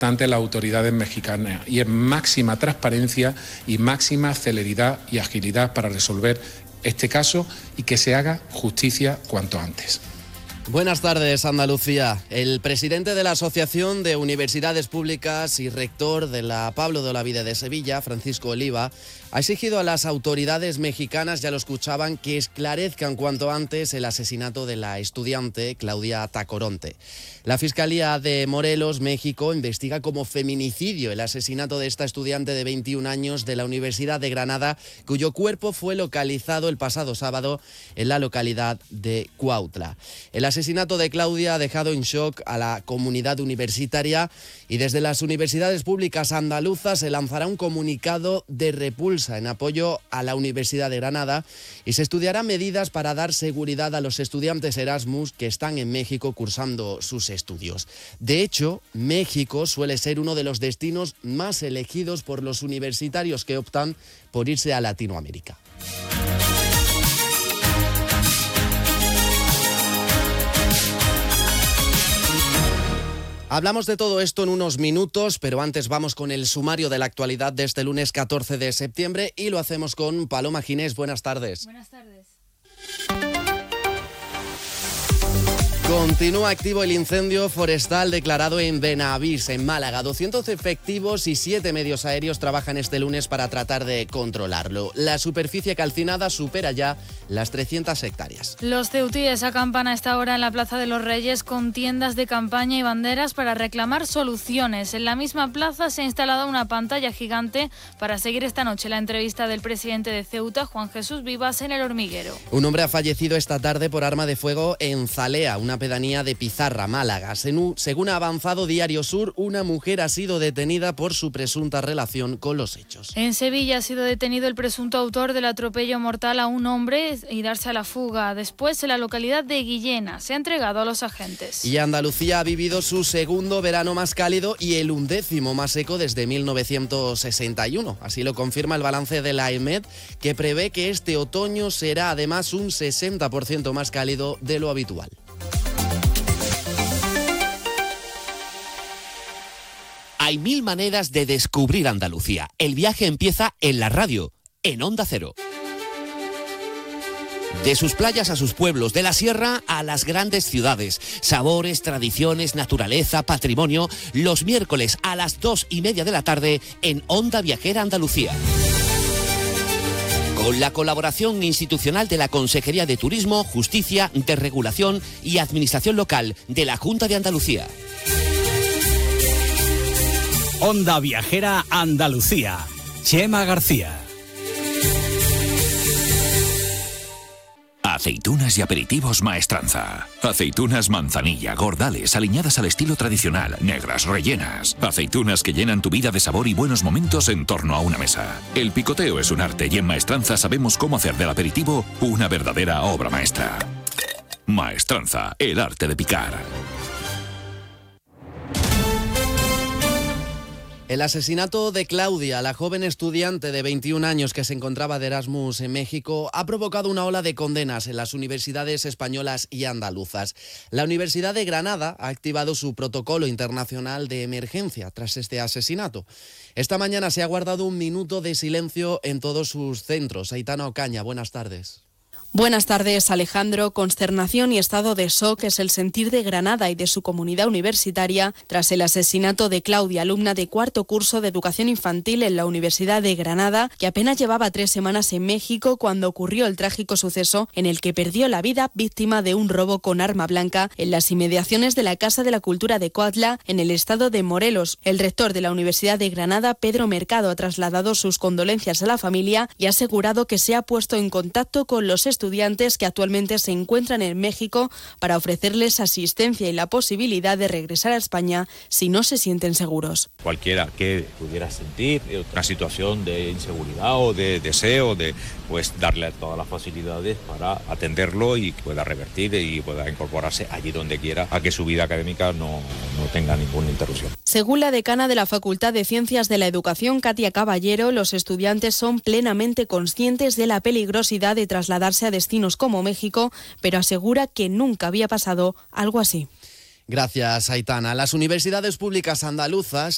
ante las autoridades mexicanas, y es máxima transparencia y máxima celeridad y agilidad para resolver este caso y que se haga justicia cuanto antes. Buenas tardes, Andalucía. El presidente de la Asociación de Universidades Públicas y rector de la Pablo de Olavide de Sevilla, Francisco Oliva, ha exigido a las autoridades mexicanas, ya lo escuchaban, que esclarezcan cuanto antes el asesinato de la estudiante Claudia Tacoronte. La Fiscalía de Morelos, México, investiga como feminicidio el asesinato de esta estudiante de 21 años de la Universidad de Granada, cuyo cuerpo fue localizado el pasado sábado en la localidad de Cuautla. El asesinato de Claudia ha dejado en shock a la comunidad universitaria y desde las universidades públicas andaluzas se lanzará un comunicado de repulsa en apoyo a la Universidad de Granada y se estudiarán medidas para dar seguridad a los estudiantes Erasmus que están en México cursando sus estudios. De hecho, México suele ser uno de los destinos más elegidos por los universitarios que optan por irse a Latinoamérica. Hablamos de todo esto en unos minutos, pero antes vamos con el sumario de la actualidad de este lunes 14 de septiembre y lo hacemos con Paloma Ginés. Buenas tardes. Buenas tardes. Continúa activo el incendio forestal declarado en Benavís, en Málaga. 200 efectivos y 7 medios aéreos trabajan este lunes para tratar de controlarlo. La superficie calcinada supera ya las 300 hectáreas. Los ceutíes acampan a esta hora en la Plaza de los Reyes con tiendas de campaña y banderas para reclamar soluciones. En la misma plaza se ha instalado una pantalla gigante para seguir esta noche la entrevista del presidente de Ceuta, Juan Jesús Vivas, en El Hormiguero. Un hombre ha fallecido esta tarde por arma de fuego en Zalea, una pedanía de Pizarra, Málaga. Según ha avanzado Diario Sur, una mujer ha sido detenida por su presunta relación con los hechos. En Sevilla ha sido detenido el presunto autor del atropello mortal a un hombre y darse a la fuga. Después, en la localidad de Guillena, se ha entregado a los agentes. Y Andalucía ha vivido su segundo verano más cálido y el 11º más seco desde 1961. Así lo confirma el balance de la EMET, que prevé que este otoño será además un 60% más cálido de lo habitual. Hay 1000 maneras de descubrir Andalucía. El viaje empieza en la radio, en Onda Cero. De sus playas a sus pueblos, de la sierra a las grandes ciudades. Sabores, tradiciones, naturaleza, patrimonio. Los miércoles a las 2:30 de la tarde en Onda Viajera Andalucía. Con la colaboración institucional de la Consejería de Turismo, Justicia, Desregulación y Administración Local de la Junta de Andalucía. Onda Viajera Andalucía. Chema García. Aceitunas y aperitivos Maestranza. Aceitunas manzanilla, gordales, aliñadas al estilo tradicional, negras, rellenas. Aceitunas que llenan tu vida de sabor y buenos momentos en torno a una mesa. El picoteo es un arte y en Maestranza sabemos cómo hacer del aperitivo una verdadera obra maestra. Maestranza, el arte de picar. El asesinato de Claudia, la joven estudiante de 21 años que se encontraba de Erasmus en México, ha provocado una ola de condenas en las universidades españolas y andaluzas. La Universidad de Granada ha activado su protocolo internacional de emergencia tras este asesinato. Esta mañana se ha guardado un minuto de silencio en todos sus centros. Aitana Ocaña, buenas tardes. Buenas tardes, Alejandro. Consternación y estado de shock es el sentir de Granada y de su comunidad universitaria tras el asesinato de Claudia, alumna de cuarto curso de educación infantil en la Universidad de Granada, que apenas llevaba 3 semanas en México cuando ocurrió el trágico suceso en el que perdió la vida víctima de un robo con arma blanca en las inmediaciones de la Casa de la Cultura de Cuautla, en el estado de Morelos. El rector de la Universidad de Granada, Pedro Mercado, ha trasladado sus condolencias a la familia y ha asegurado que se ha puesto en contacto con los estudiantes que actualmente se encuentran en México para ofrecerles asistencia y la posibilidad de regresar a España si no se sienten seguros. Cualquiera que pudiera sentir una situación de inseguridad o de deseo de darle todas las facilidades para atenderlo y que pueda revertir y pueda incorporarse allí donde quiera a que su vida académica no tenga ninguna interrupción. Según la decana de la Facultad de Ciencias de la Educación, Katia Caballero, los estudiantes son plenamente conscientes de la peligrosidad de trasladarse a destinos como México, pero asegura que nunca había pasado algo así. Gracias, Aitana. Las universidades públicas andaluzas